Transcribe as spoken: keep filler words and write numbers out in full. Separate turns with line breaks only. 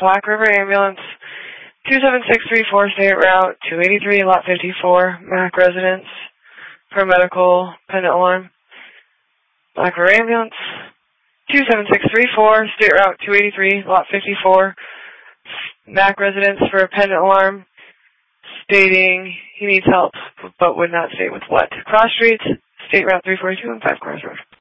Black River Ambulance, two seven six three four, State Route two eighty-three, Lot fifty-four, Mac Residence, paramedical, pendant alarm. Black River Ambulance, two seven six three four, State Route two eighty-three, Lot fifty-four, Mac Residence for a pendant alarm, stating he needs help, but would not state with what. Cross Street, State Route three forty-two and five Cars Road.